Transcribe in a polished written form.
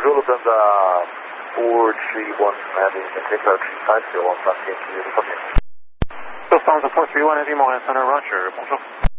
Bonjour, Lufthansa 431 Heavy, take our 501 Lufthansa. Lufthansa 431 Heavy, Montréal Center, Roger, bonjour.